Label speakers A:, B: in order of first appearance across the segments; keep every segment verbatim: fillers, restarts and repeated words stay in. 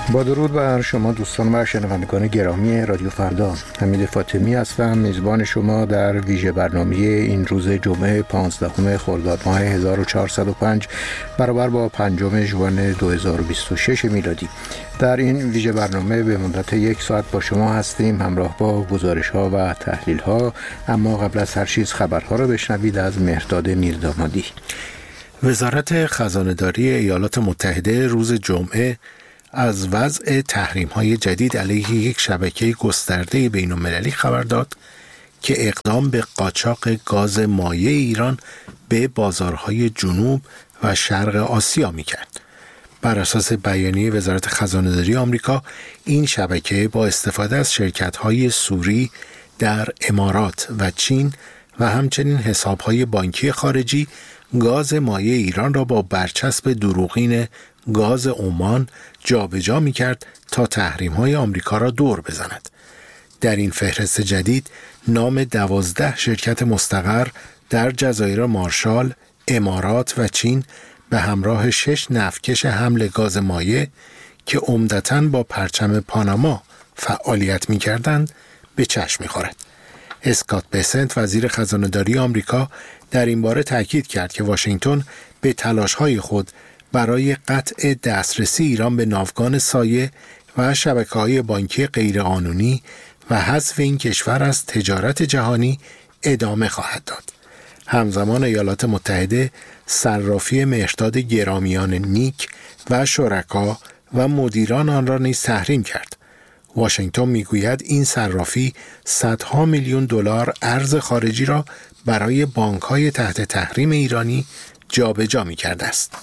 A: با درود بر شما دوستان و شنوندگان گرامی رادیو فردا، حمید فاطمی هستم، میزبان شما در ویژه برنامه این روز جمعه پانزدهم خرداد ماه هزار و چهارصد و پنج برابر با پنجم ژوئن دو هزار و بیست و شش میلادی. در این ویژه برنامه به مدت یک ساعت با شما هستیم، همراه با گزارش ها و تحلیل ها. اما قبل از هر چیز خبرها را بشنوید از مهرداد میردامادی.
B: وزارت خزانه‌داری ایالات متحده روز جمعه از وضع تحریم‌های جدید علیه یک شبکه گسترده بین‌المللی خبر داد که اقدام به قاچاق گاز مایع ایران به بازارهای جنوب و شرق آسیا می‌کرد. بر اساس بیانیه وزارت خزانه‌داری آمریکا، این شبکه با استفاده از شرکت‌های سوری در امارات و چین و همچنین حساب‌های بانکی خارجی گاز مایع ایران را با برچسب دروغین گاز عمان جابجا می‌کرد تا تحریم‌های آمریکا را دور بزند. در این فهرست جدید نام دوازده شرکت مستقر در جزایر مارشال، امارات و چین به همراه شش نفتکش حمل گاز مایع که عمدتاً با پرچم پاناما فعالیت می‌کردند به چشم می‌خورد. اسکات بسنت وزیر خزانه‌داری آمریکا در این باره تاکید کرد که واشنگتن به تلاش‌های خود برای قطع دسترسی ایران به ناوگان سایه و شبکه‌های بانکی غیرقانونی و حذف این کشور از تجارت جهانی ادامه خواهد داد. همزمان ایالات متحده صرافی مهرداد گرامیان نیک و شرکا و مدیران آن را نیز تحریم کرد. واشنگتن میگوید این صرافی صدها میلیون دلار ارز خارجی را برای بانک‌های تحت تحریم ایرانی جابجا می‌کرده است.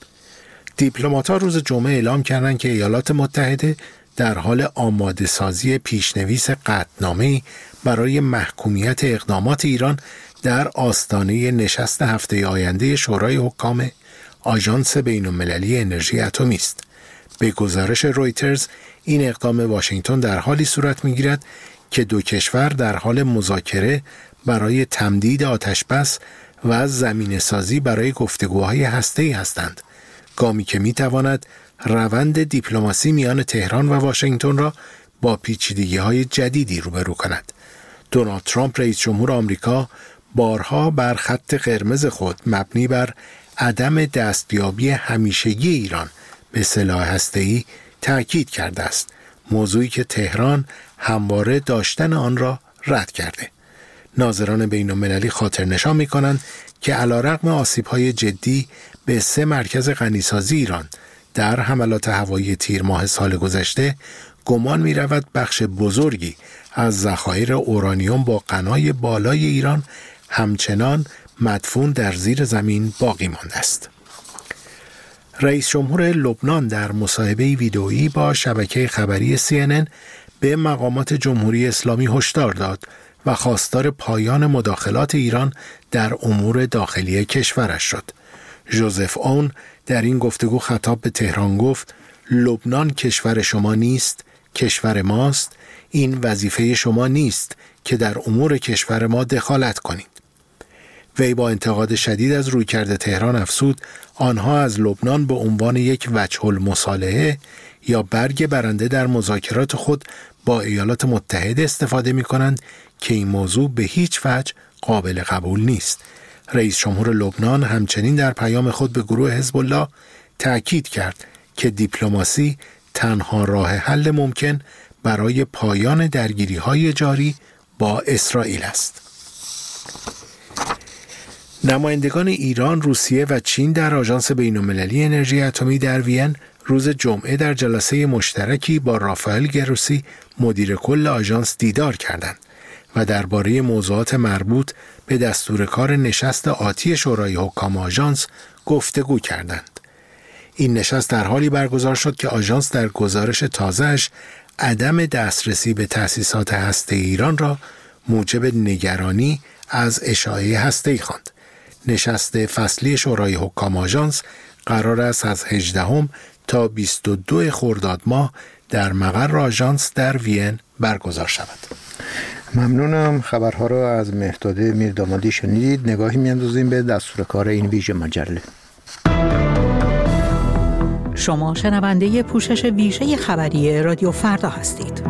B: دیپلمات‌ها روز جمعه اعلام کردند که ایالات متحده در حال آماده سازی پیشنویس قطعنامه‌ای برای محکومیت اقدامات ایران در آستانه نشست هفته آینده شورای حکام آژانس بین‌المللی انرژی اتمی است. به گزارش رویترز این اقدام واشنگتن در حالی صورت می‌گیرد که دو کشور در حال مذاکره برای تمدید آتشبس و زمینه‌سازی برای گفتگوهای هسته‌ای هستند، گامی که می‌تواند روند دیپلماسی میان تهران و واشنگتن را با پیچیدگی‌های جدیدی روبرو کند. دونالد ترامپ رئیس جمهور آمریکا بارها بر خط قرمز خود مبنی بر عدم دستیابی همیشگی ایران به سلاح هسته‌ای تأکید کرده است، موضوعی که تهران همواره داشتن آن را رد کرده. ناظران بین‌المللی خاطر نشان می‌کنند که علیرغم آسیب‌های جدی به سه مرکز غنیسازی ایران در حملات هوایی تیر ماه سال گذشته، گمان می‌رود بخش بزرگی از ذخایر اورانیوم با غنای بالای ایران همچنان مدفون در زیر زمین باقی مانده است. رئیس جمهور لبنان در مصاحبه ویدئویی با شبکه خبری سی ان ان به مقامات جمهوری اسلامی هشدار داد و خواستار پایان مداخلات ایران در امور داخلی کشورش شد. ژوزف اون در این گفتگو خطاب به تهران گفت: لبنان کشور شما نیست، کشور ماست. این وظیفه شما نیست که در امور کشور ما دخالت کنید. وی با انتقاد شدید از رویکرد تهران افزود: آنها از لبنان به عنوان یک وجه المصالحه یا برگ برنده در مذاکرات خود با ایالات متحده استفاده می کنند که این موضوع به هیچ وجه قابل قبول نیست. رئیس جمهور لبنان همچنین در پیام خود به گروه حزب الله تأکید کرد که دیپلماسی تنها راه حل ممکن برای پایان درگیری‌های جاری با اسرائیل است. نمایندگان ایران، روسیه و چین در آژانس بین‌المللی انرژی اتمی در وین روز جمعه در جلسه مشترکی با رافائل گروسی مدیر کل آژانس دیدار کردند و درباره موضوعات مربوط به دستور کار نشست آتی شورای حکام آژانس گفتگو کردند. این نشست در حالی برگزار شد که آژانس در گزارش تازه‌اش عدم دسترسی به تأسیسات هسته ایران را موجب نگرانی از اشاعه هسته‌ای خواند. نشست فصلی شورای حکام آژانس قرار است از هجدهم تا بیست و دو خرداد ماه در مقر آژانس در وین برگزار شود.
A: ممنونم. خبرها را از مهرداد میردامادی شنیدید. نگاهی میاندازیم به دستور کار این ویژه مجله.
C: شما شنونده پوشش ویژه خبری رادیو فردا هستید.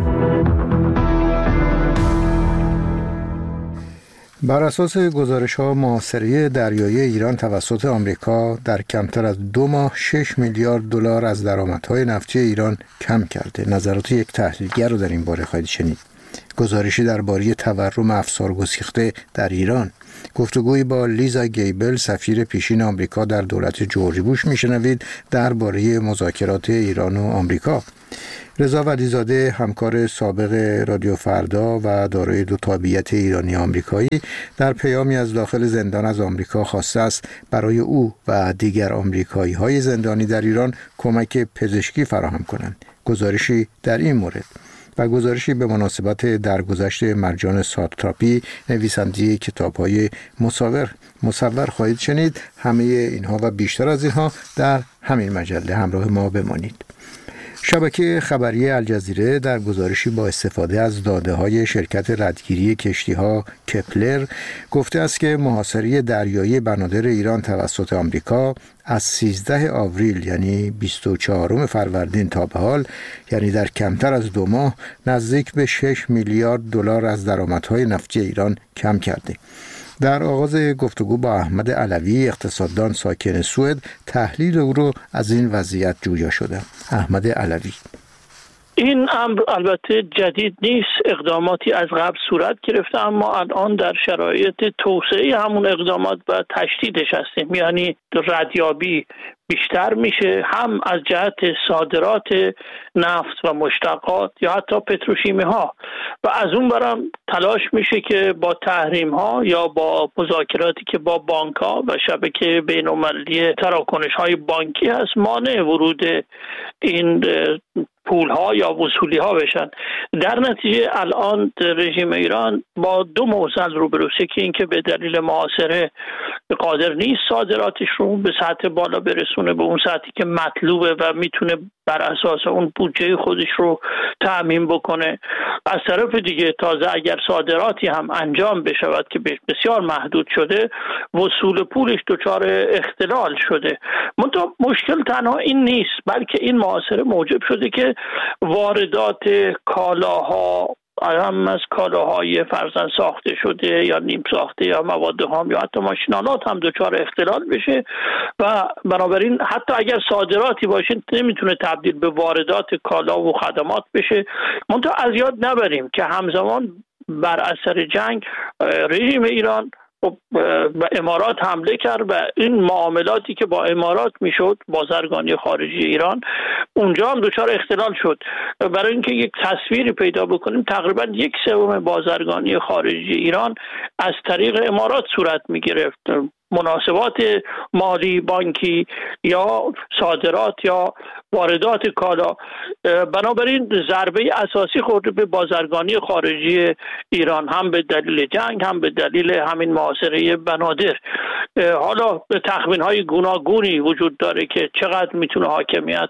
A: بر اساس گزارش‌ها، محاصره دریایی ایران توسط آمریکا در کمتر از دو ماه شش میلیارد دلار از درآمدهای نفتی ایران کم کرده. نظرات یک تحلیلگر رو در این باره خواهید شنید. گزارشی درباره تورم افسار گسیخته در ایران. گفتگویی با لیزا گیبل، سفیر پیشین آمریکا در دولت جورج بوش میشنوید درباره مذاکرات ایران و آمریکا. رضا ولیزاده، همکار سابق رادیو فردا و دارای دو تابعیت ایرانی آمریکایی، در پیامی از داخل زندان از آمریکا خواسته است برای او و دیگر آمریکایی های زندانی در ایران کمک پزشکی فراهم کنند. گزارشی در این مورد و گزارشی به مناسبت درگذشت مرجان ساتراپی، نویسنده کتاب‌های مصور مصور خواهید شنید. همه اینها و بیشتر از اینها در همین مجله. همراه ما بمانید. شبکه خبری الجزیره در گزارشی با استفاده از داده‌های شرکت ردگیری کشتی‌ها کپلر گفته است که محاصره دریایی بنادر ایران توسط آمریکا از سیزده آوریل یعنی بیست و چهارم فروردین تا به حال، یعنی در کمتر از دو ماه، نزدیک به شش میلیارد دلار از درآمدهای نفتی ایران کم کرده. در آغاز گفتگو با احمد علوی، اقتصاددان ساکن سوئد، تحلیل او رو از این وضعیت جویا شدم. احمد علوی:
D: این امر البته جدید نیست، اقداماتی از قبل صورت گرفته، اما الان در شرایط توسعه همون اقدامات و تشدیدش هستیم. یعنی ردیابی بیشتر میشه، هم از جهت صادرات نفت و مشتقات یا حتی پتروشیمی ها، و از اون برم تلاش میشه که با تحریم ها یا با مذاکراتی که با بانک ها و شبکه بین المللی تراکنش های بانکی هست مانع ورود این پول ها یا وصولی ها بشن. در نتیجه الان رژیم ایران با دو معضل روبروست که اینکه به دلیل محاصره قادر نیست صادراتش رو به سطح بالا برسونه، به اون سطحی که مطلوبه و میتونه بر اساس اون بودجه خودش رو تأمین بکنه. از طرف دیگه تازه اگر صادراتی هم انجام بشود که بسیار محدود شده، وصول پولش دچار اختلال شده. منتها مشکل تنها این نیست، بلکه این محاصره موجب شده که واردات کالاها، هم از کالاهای فرزن ساخته شده یا نیم ساخته یا مواد خام یا حتی ماشینالات هم دچار اختلال بشه و بنابراین حتی اگر صادراتی باشه نمیتونه تبدیل به واردات کالا و خدمات بشه. منتها از یاد نبریم که همزمان بر اثر جنگ رژیم ایران به امارات حمله کرد و این معاملاتی که با امارات میشد، بازرگانی خارجی ایران، اونجا هم دچار اختلال شد. برای اینکه یک تصویری پیدا بکنیم، تقریبا یک سوم بازرگانی خارجی ایران از طریق امارات صورت میگرفت. مناسبات مالی، بانکی یا صادرات یا واردات کالا. بنابراین ضربه اساسی خورده به بازرگانی خارجی ایران، هم به دلیل جنگ هم به دلیل همین محاصره بنادر. حالا تخمین های گوناگونی وجود داره که چقدر میتونه حاکمیت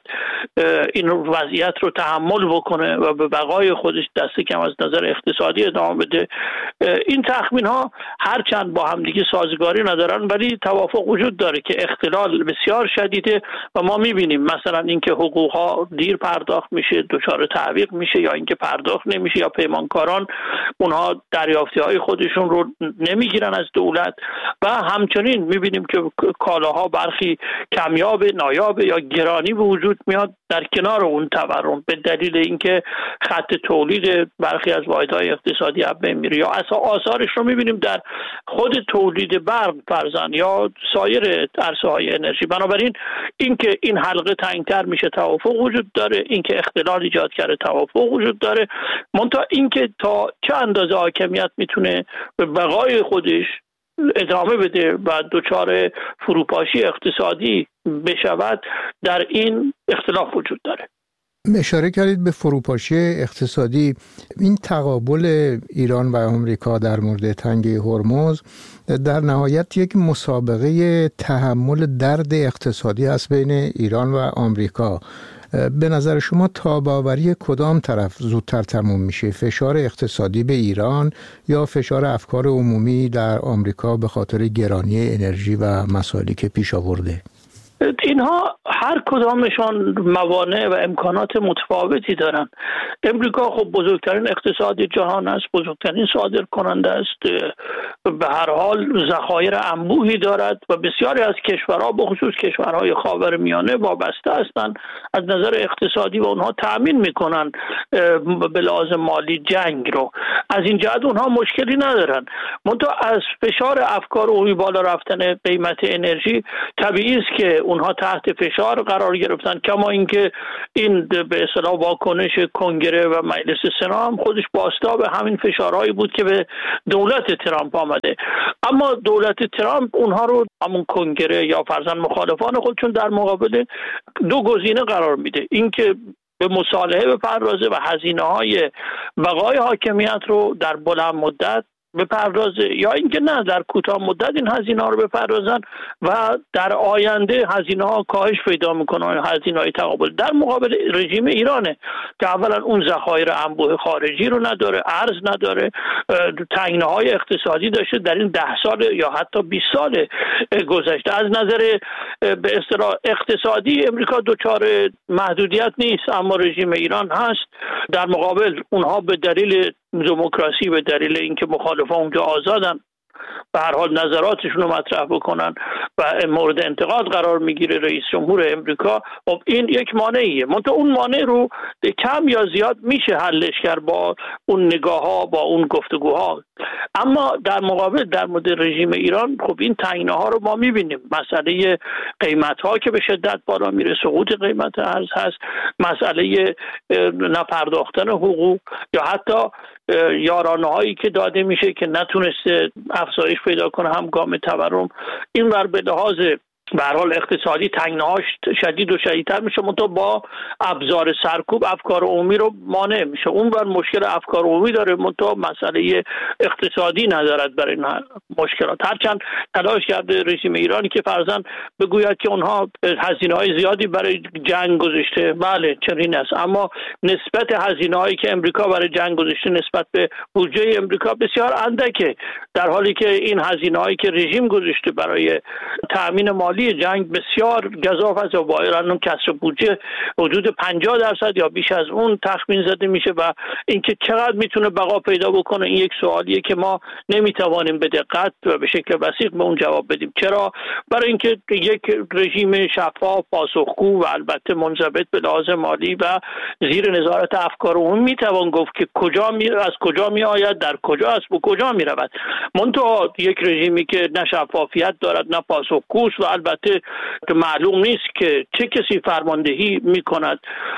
D: این وضعیت رو تحمل بکنه و به بقای خودش دست کم از نظر اقتصادی ادامه بده. این تخمین ها هرچند با هم دیگه سازگاری ندارن، ولی توافق وجود داره که اختلال بسیار شدیده و ما میبینیم مثلا اینکه حقوق ها دیر پرداخت میشه، دچار تعویق میشه، یا اینکه پرداخت نمیشه، یا پیمانکاران اونها دریافتی های خودشون رو نمیگیرن از دولت، و همچنین میبینیم که کالاها برخی کمیاب، نایاب یا گرانی به وجود میاد در کنار اون تورم به دلیل اینکه خط تولید برخی از واحدهای اقتصادی از بین میره، یا آثارش رو میبینیم در خود تولید برق فرضاً یا سایر عرصه‌های انرژی. بنابراین اینکه این حلقه تنگتر میشه توافق وجود داره، اینکه اختلال ایجاد کرده توافق وجود داره، منتها اینکه تا چه اندازه حاکمیت میتونه به بقای خودش ادامه بده و دچار فروپاشی اقتصادی بشود، در این اختلاف وجود داره.
A: اشاره کردید به فروپاشی اقتصادی. این تقابل ایران و آمریکا در مورد تنگه هرمز در نهایت یک مسابقه تحمل درد اقتصادی است بین ایران و آمریکا. به نظر شما تاب‌آوری کدام طرف زودتر تموم میشه؟ فشار اقتصادی به ایران یا فشار افکار عمومی در آمریکا به خاطر گرانی انرژی و مسائلی که پیش آورده؟
D: اینها هر کدامشان موانع و امکانات متفاوتی دارن. امریکا خب بزرگترین اقتصاد جهان است، بزرگترین صادر کننده است، به هر حال ذخایر انبوهی دارد و بسیاری از کشورها به خصوص کشورهای خاورمیانه وابسته هستند از نظر اقتصادی و اونها تأمین میکنن به لحاظ مالی جنگ رو. از این جهت اونها مشکلی ندارن. منتها از فشار افکار عمومی بالا رفتن قیمت انرژی طبیعی است که اونها تحت فشار قرار گرفتن، کما اینکه این به اصطلاح واکنش کنگره و مجلس سنا هم خودش بازتاب همین فشارهایی بود که به دولت ترامپ آمده. اما دولت ترامپ اونها رو همون کنگره یا فرضاً مخالفان خودشون در مقابل دو گزینه قرار میده، اینکه به مصالحه بپردازه و هزینه‌های بقای حاکمیت رو در بلند مدت بپردازه، یا اینکه نه در کوتاه مدت این هزینه ها رو بپردازن و در آینده هزینه ها کاهش پیدا میکنن، هزینه های تقابل. در مقابل رژیم ایرانه که اولا اون ذخایر انبوه خارجی رو نداره، ارز نداره، تنگنه های اقتصادی داشته در این ده سال یا حتی بیست سال گذشته. از نظر به اصطلاح اقتصادی امریکا دچار محدودیت نیست، اما رژیم ایران هست. در مقابل اونها به دلیل دموکراسی، به دلیل اینکه مخالفان اونجا آزادن به هر حال نظراتشون رو مطرح بکنن و مورد انتقاد قرار میگیره رئیس جمهور امریکا، خب این یک مانعیه. منتها اون مانع رو کم یا زیاد میشه حلش کرد با اون نگاه ها، با اون گفتگوها. اما در مقابل در مورد رژیم ایران خب این تنگنه ها رو ما میبینیم. مسئله قیمت ها که به شدت بالا میره، سقوط قیمت ارز هست، مسئله نپرداختن حقوق یا حتی یارانه هایی که داده میشه که نتونسته افزایش پیدا کنه همگام تورم. این ور به لحاظ به هر حال اقتصادی تنگناهاش شدید و شدیدتر میشه، منتها با ابزار سرکوب افکار عمومی رو مانع میشه. اون بر مشکل افکار عمومی داره، منتها مسئله اقتصادی ندارد برای این مشکلات. هرچند تلاش کرده رژیم ایرانی که فرضاً بگوید که اونها هزینه‌های زیادی برای جنگ گذاشته، بله چنین است، اما نسبت هزینه‌هایی که امریکا برای جنگ گذاشته نسبت به بودجه امریکا بسیار اندکه، در حالی که این هزینه‌هایی که رژیم گذاشته برای تأمین مالی جنگ بسیار گزاف است و با ایران کسر بودجه حدود پنجاه درصد یا بیش از اون تخمین زده میشه و اینکه چقدر میتونه بقا پیدا بکنه این یک سوالیه که ما نمیتوانیم به دقت و به شکل وثیق به اون جواب بدیم. چرا؟ برای اینکه یک رژیم شفاف، پاسخگو و البته منضبط به لحاظ مالی و زیر نظارت افکار عمومی میتوان گفت که کجا می از کجا می آید، در کجا است و کجا می رود. منتها یک رژیمی که نه شفافیت دارد نه پاسخگوست و البته که معلوم نیست که چه کسی فرماندهی میکند،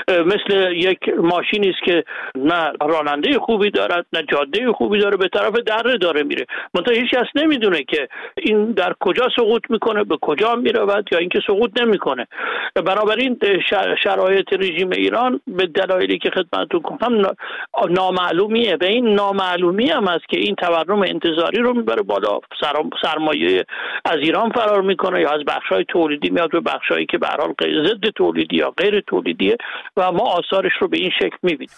D: مثل یک ماشینی است که نه راننده خوبی دارد نه جاده خوبی داره، به طرف دره داره میره، منتها هیچ کس نمیدونه که این در کجا سقوط میکنه، به کجا میرود یا اینکه سقوط نمیکنه. بنابراین شرایط رژیم ایران به دلایلی که خدمتتون گفتم نامعلومیه و این نامعلومی هم است که این تورم انتظاری رو میبره بالا، سرمایه از ایران فرار میکنه یا از بخشای تولیدی میاد به بخشایی که به هر حال ضد تولیدی یا غیر تولیدیه و ما آثارش رو به این شکل میبینیم.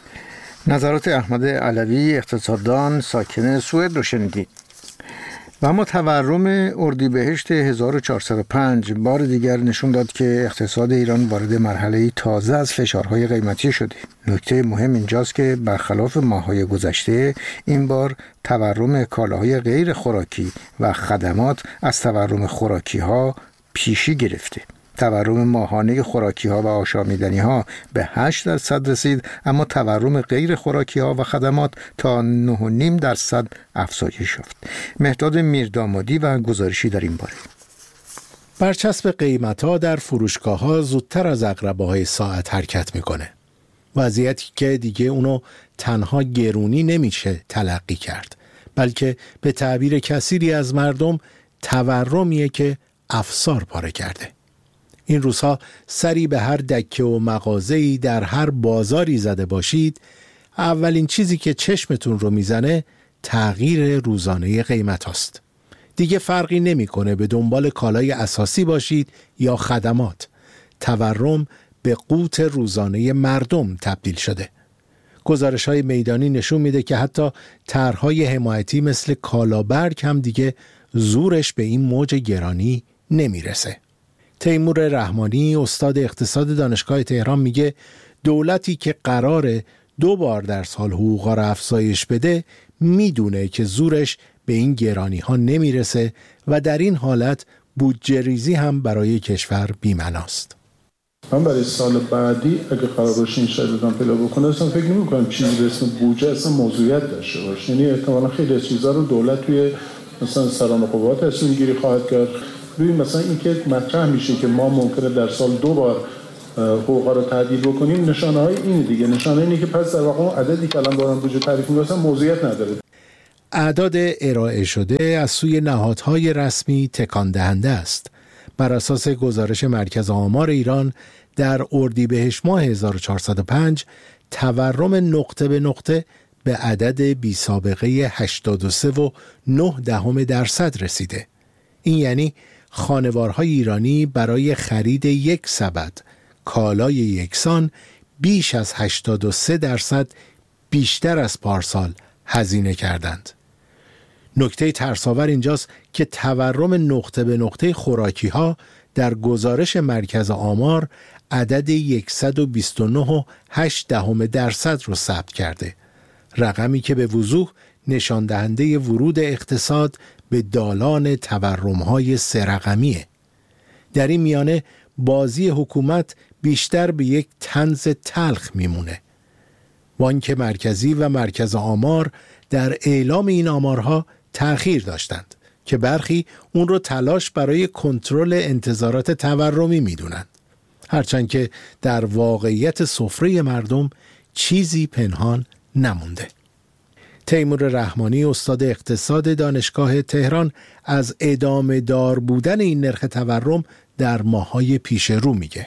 A: نظرات احمد علوی، اقتصاددان ساکن سوئد رو شنیدید. و اما تورم اردیبهشت هزار و چهارصد و پنج بار دیگر نشون داد که اقتصاد ایران وارد مرحله تازه از فشارهای قیمتی شده. نکته مهم اینجاست که برخلاف ماه‌های گذشته این بار تورم کالاهای غیر خوراکی و خدمات از تورم خوراکی‌ها پیشی گرفته. تورم ماهانه خوراکی‌ها و آشامیدنی‌ها به هشت درصد رسید، اما تورم غیر خوراکی‌ها و خدمات تا نه و نیم درصد افزایش یافت. مهداد میردامادی و گزارشی در این باره.
B: برچسب قیمت‌ها در فروشگاه‌ها زودتر از عقربه‌های ساعت حرکت می‌کنه. وضعیتی که دیگه اونو تنها گرونی نمیشه تلقی کرد، بلکه به تعبیر کثیری از مردم تورمیه که افسار پاره کرده. این روزها سری به هر دکه و مغازه‌ای در هر بازاری زده باشید، اولین چیزی که چشمتون رو میزنه تغییر روزانه قیمت هاست. دیگه فرقی نمیکنه به دنبال کالای اساسی باشید یا خدمات، تورم به قوت روزانه مردم تبدیل شده. گزارش‌های میدانی نشون میده که حتی طرح‌های حمایتی مثل کالابرگ هم دیگه زورش به این موج گرانی نمیرسه. تیمور رحمانی استاد اقتصاد دانشگاه تهران میگه دولتی که قراره دو بار در سال حقوقا رو افزایش بده میدونه که زورش به این گرانی ها نمیرسه و در این حالت بودجه ریزی هم برای کشور بی‌معناست.
E: من برای سال بعدی اگه قرار باشه این شرایط پیدا بکنه اصلا فکر نمی‌کنم چیزی به اسم بودجه اصلا موضوعیت داشته باشه. یعنی احتمالاً خیلی از چیزا رو دولت توی مثلا سران قوات تصمیم گیری خواهد کرد. روی مثلا اینکه مطرح میشه که ما ممکنه در سال دو بار حقوقا رو تعدیل بکنیم، نشانه های این دیگه، نشانه اینه که پس در واقع عددی که الان دارن بودجه تعریف می‌کنن موضوعیت نداره.
B: اعداد ارائه شده از سوی نهادهای رسمی تکان دهنده است. بر اساس گزارش مرکز آمار ایران در اردیبهشت ماه هزار و چهارصد و پنج تورم نقطه به نقطه به عدد بی سابقه هشتاد و سه و نه دهم درصد رسیده. این یعنی خانوارهای ایرانی برای خرید یک سبد کالای یکسان بیش از هشتاد و سه درصد بیشتر از پارسال هزینه کردند. نکته ترساور اینجاست که تورم نقطه به نقطه خوراکی ها در گزارش مرکز آمار عدد صد و بیست و نه و هشت دهم درصد رو ثبت کرده، رقمی که به وضوح نشان دهنده ورود اقتصاد به دالان تورم‌های سه رقمیه. در این میانه بازی حکومت بیشتر به یک طنز تلخ میمونه. بانک مرکزی و مرکز آمار در اعلام این آمارها تأخیر داشتند که برخی اون رو تلاش برای کنترل انتظارات تورمی میدونند، هرچند که در واقعیت سفره مردم چیزی پنهان نمونده. تیمور رحمانی استاد اقتصاد دانشگاه تهران از ادامه دار بودن این نرخ تورم در ماه‌های پیش رو میگه.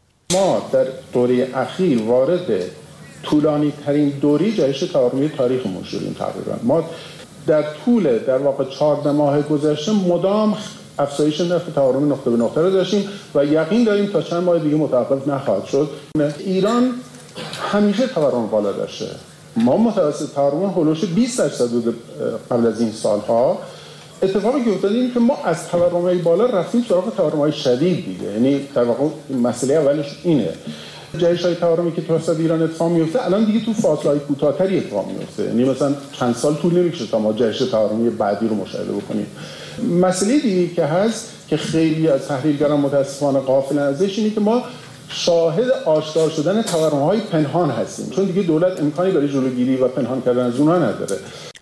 E: ما در دوره اخیر وارد طولانی ترین دوره جهش تورمی تاریخمون شدیم تقریبا. ما در طول در واقع چهارده ماه گذشته مدام افزایش نرخ تورم نقطه به نقطه رو داشتیم و یقین داریم تا چند ماه دیگه متوقف نخواهد شد. ایران همیشه تورم بالا داشته. ما متوسط تورم هولوش بیست درصد بود قبل از این سالها. اتفاقی که افتاد اینه که ما از تورم‌های بالا رفتیم سراغ تورم‌های شدید دیگه. یعنی در واقع مسئله اولش اینه. جهش‌های تورمی که تو اقتصاد ایران اتفاق میفته الان دیگه تو فاصله‌های کوتاه‌تری اتفاق میفته. یعنی مثلا چند سال طول نمی‌کشه تا ما جهش تورمی بعدی رو مشاهده بکنیم. مسئله دیگه که هست که خیلی از تحلیلگران متأسفانه غافلن ازش اینه که ما شاهد آشکار شدن تورم‌های پنهان هستیم، چون دیگه دولت امکانی برای جلوگیری و پنهان کردن از اونها نداره.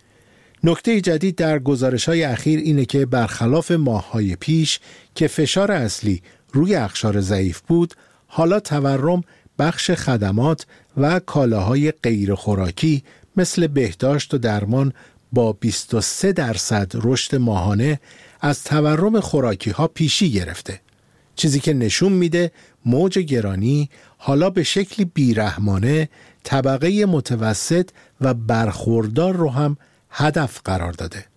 B: نکته جدید در گزارش‌های اخیر اینه که برخلاف ماه‌های پیش که فشار اصلی روی اقشار ضعیف بود، حالا تورم بخش خدمات و کالاهای غیر خوراکی مثل بهداشت و درمان با بیست و سه درصد رشد ماهانه از تورم خوراکی ها پیشی گرفته، چیزی که نشون میده موج گرانی حالا به شکلی بیرحمانه طبقه متوسط و برخوردار رو هم هدف قرار داده.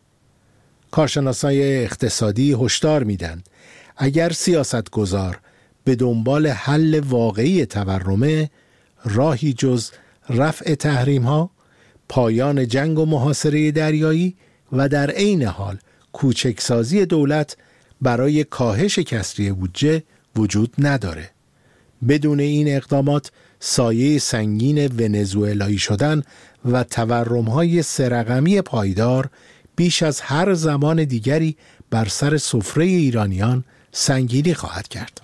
B: کارشناسای اقتصادی هشدار میدن اگر سیاستگزار به دنبال حل واقعی تورم، راهی جز رفع تحریم ها، پایان جنگ و محاصره دریایی و در عین حال کوچکسازی دولت برای کاهش کسری بودجه وجود نداره. بدون این اقدامات سایه سنگین ونزوئلایی شدن و تورم‌های سه رقمی پایدار بیش از هر زمان دیگری بر سر سفره ایرانیان سنگینی خواهد کرد.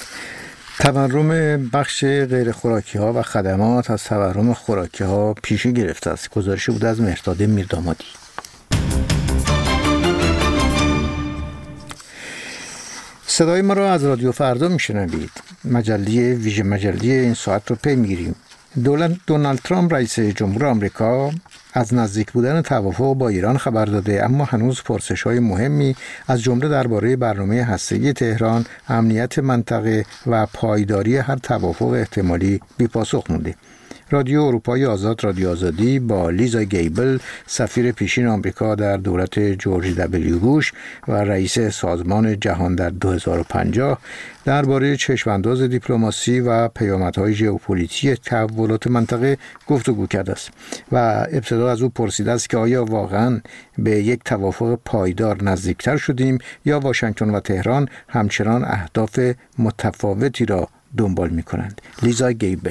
A: تورم بخش غیر خوراکی ها و خدمات از تورم خوراکی ها پیشی گرفته است. گزارشی بود از مهرداد میردامادی. صدای ما را از رادیو فردا میشنوید. مجله ویژه مجله این ساعت رو پی میگیریم. دولت دونالد ترامپ رئیس جمهور آمریکا از نزدیک بودن توافق با ایران خبر داده، اما هنوز پرسش‌های مهمی از جمله درباره برنامه هسته‌ای تهران، امنیت منطقه و پایداری هر توافق احتمالی بی پاسخ مونده. رادیو اروپای آزاد رادیو آزادی با لیزا گیبل، سفیر پیشین آمریکا در دولت جورج دبلیو بوش و رئیس سازمان جهان در دو هزار و پنجاه درباره چشمانداز دیپلماسی و پیامدهای ژئوپلیتیک تحولات منطقه گفتگو کرده است و ابتدا از او پرسیده است که آیا واقعاً به یک توافق پایدار نزدیکتر شدیم یا واشنگتن و تهران همچنان اهداف متفاوتی را دنبال می کنند. لیزا گیبل: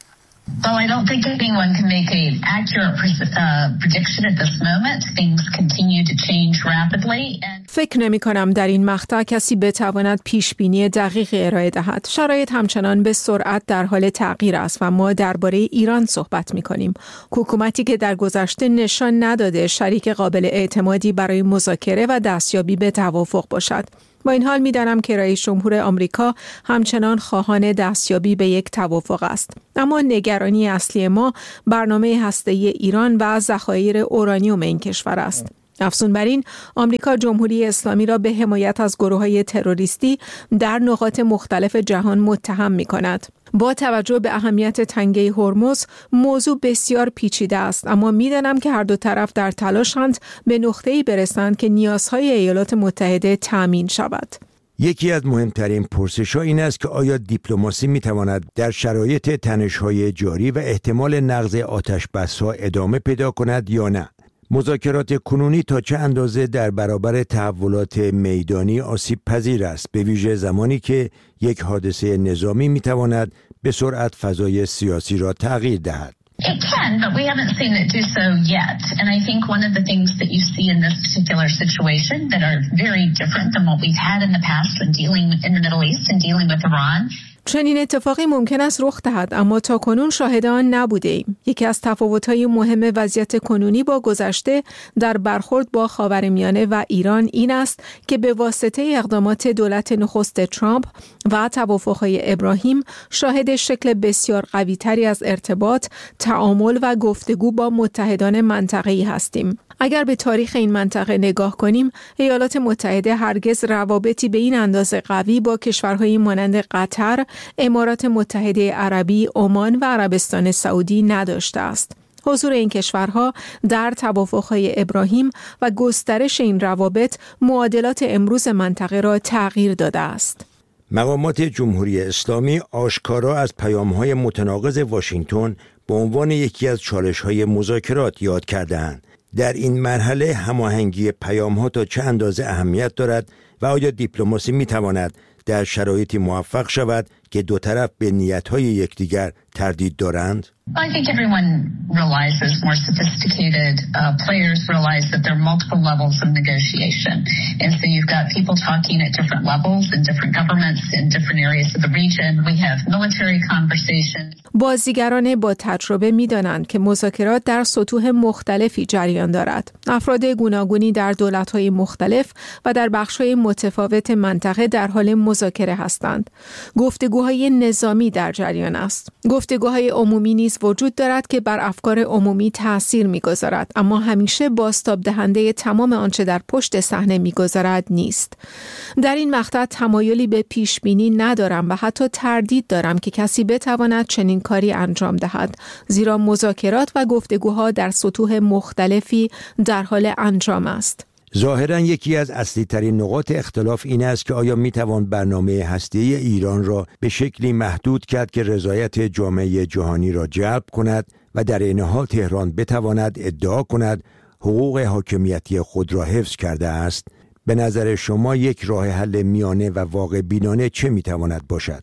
F: Well, I don't think anyone can make an accurate uh, prediction at this moment. Things continue to change rapidly. And...
C: فکر نمی کنم در این مقطع کسی بتواند پیش بینی دقیق ارائه دهد. شرایط همچنان به سرعت در حال تغییر است و ما درباره ایران صحبت می کنیم. حکومتی که در گذشته نشان نداده شریک قابل اعتمادی برای مذاکره و دستیابی به توافق باشد. با این حال می‌دانم که رئیس جمهور آمریکا همچنان خواهان دستیابی به یک توافق است. اما نگرانی اصلی ما برنامه هسته‌ای ایران و ذخایر اورانیوم این کشور است. افزون بر این، آمریکا جمهوری اسلامی را به حمایت از گروه‌های تروریستی در نقاط مختلف جهان متهم می‌کند. با توجه به اهمیت تنگه هرمز، موضوع بسیار پیچیده است، اما می‌دانم که هر دو طرف در تلاشند به نقطه‌ای برسند که نیازهای ایالات متحده تأمین شود.
G: یکی از مهمترین پرسش‌ها این است که آیا دیپلماسی می‌تواند در شرایط تنش‌های جاری و احتمال نقض آتش‌بس‌ها ادامه پیدا کند یا نه؟ مذاکرات کنونی تا چه اندازه در برابر تحولات میدانی آسیب پذیر است، به ویژه زمانی که یک حادثه نظامی میتواند به سرعت فضای سیاسی را تغییر دهد.
F: It can, but we haven't seen it do so yet. And I think one of the things that you see in this particular situation that are very different than what we've had in the past when dealing in the Middle East and dealing with Iran.
C: چنین اتفاقی ممکن است رخ دهد، اما تا کنون شاهد آن نبوده ایم. یکی از تفاوت‌های مهم وضعیت کنونی با گذشته در برخورد با خاورمیانه و ایران این است که به واسطه اقدامات دولت نخست ترامپ و توافق‌های ابراهیم شاهد شکل بسیار قوی‌تری از ارتباط، تعامل و گفتگو با متحدان منطقه‌ای هستیم. اگر به تاریخ این منطقه نگاه کنیم، ایالات متحده هرگز روابطی به این اندازه قوی با کشورهایی مانند قطر، امارات متحده عربی، عمان و عربستان سعودی نداشته است. حضور این کشورها در توافق‌های ابراهیم و گسترش این روابط معادلات امروز منطقه را تغییر داده است.
G: مقامات جمهوری اسلامی آشکارا از پیام‌های متناقض واشنگتن به عنوان یکی از چالش‌های مذاکرات یاد کرده‌اند. در این مرحله هماهنگی پیام‌ها تا چه اندازه اهمیت دارد و آیا دیپلماسی می‌تواند در شرایطی موفق شود که دو طرف به نیت‌های یکدیگر تردید دارند؟
F: I think everyone realizes, more sophisticated uh, players realize that there are multiple levels of negotiation. And so you've got people talking at different levels in different governments in different areas of the region. We have military conversations.
C: بازیگران با تجربه می‌دانند که مذاکرات در سطوح مختلفی جریان دارد. افراد گوناگونی در دولت‌های مختلف و در بخش‌های متفاوت منطقه در حال مذاکره هستند. گفتگوهای نظامی در جریان است. گفتگوهای عمومی نیز وجود دارد که بر افکار عمومی تأثیر می‌گذارد، اما همیشه بازتاب دهنده تمام آنچه در پشت صحنه می‌گذرد نیست. در این مقطع تمایلی به پیشبینی ندارم و حتی تردید دارم که کسی بتواند چنین کاری انجام دهد، زیرا مذاکرات و گفتگوها در سطوح مختلفی در حال انجام است.
G: ظاهراً یکی از اصلی ترین نقاط اختلاف این است که آیا می توان برنامه هسته‌ای ایران را به شکلی محدود کرد که رضایت جامعه جهانی را جلب کند و در این حال تهران بتواند ادعا کند حقوق حاکمیتی خود را حفظ کرده است. به نظر شما یک راه حل میانه و واقع بینانه چه می تواند باشد؟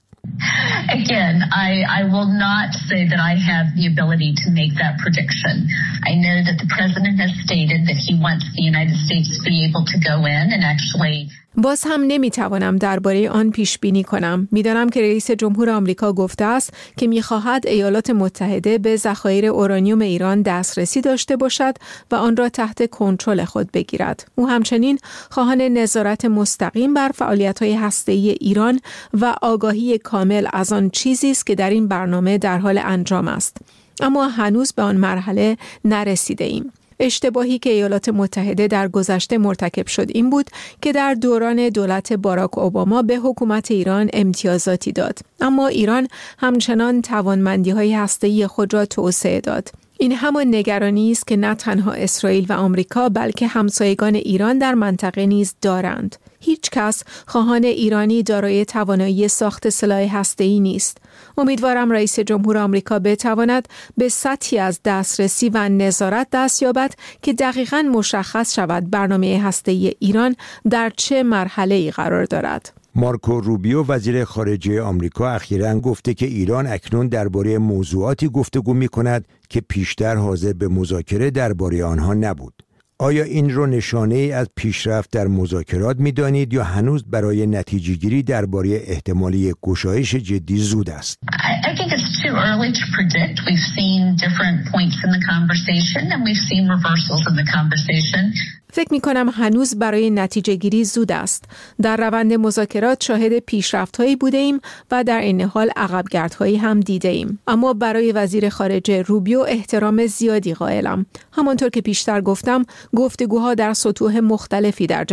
F: Again, I, I will not say that I have the ability to make that prediction. I know that the president has stated that he wants the United States to be able to go in and actually
C: باز هم نمیتوانم درباره آن پیش بینی کنم. میدانم که رئیس جمهور آمریکا گفته است که میخواهد ایالات متحده به ذخایر اورانیوم ایران دسترسی داشته باشد و آن را تحت کنترل خود بگیرد. او همچنین خواهان نظارت مستقیم بر فعالیت‌های هسته‌ای ایران و آگاهی کامل از آن چیزی است که در این برنامه در حال انجام است. اما هنوز به آن مرحله نرسیده ایم. اشتباهی که ایالات متحده در گذشته مرتکب شد این بود که در دوران دولت باراک اوباما به حکومت ایران امتیازاتی داد، اما ایران همچنان توانمندی‌های هسته‌ای خود را توسعه داد. این همان نگرانی است که نه تنها اسرائیل و آمریکا بلکه همسایگان ایران در منطقه نیز دارند. هیچ کس خواهان ایرانی دارای توانایی ساخت سلاح هسته‌ای نیست. امیدوارم رئیس جمهور آمریکا بتواند به سطحی از دسترسی و نظارت دست یابد که دقیقاً مشخص شود برنامه هسته‌ای ایران در چه مرحله‌ای قرار دارد.
G: مارکو روبیو وزیر خارجه آمریکا اخیراً گفته که ایران اکنون درباره موضوعاتی گفتگو می‌کند که پیشتر حاضر به مذاکره درباره آنها نبود. آیا این رو نشانه ای از پیشرفت در مذاکرات می‌دانید یا هنوز برای نتیجه‌گیری درباره احتمالی گشایش جدی زود است؟
F: I think it's too early to predict. We've seen different points in the conversation and we've seen reversals in the conversation.
C: فکر می کنم هنوز برای نتیجه گیری زود است. در روند مذاکرات شاهد پیشرفت‌هایی بوده ایم و در این حال عقبگردهایی هم دیده ایم. اما برای وزیر خارجه روبیو احترام زیادی قائلم. همانطور که پیشتر گفتم، گفتگوها در سطوح مختلفی در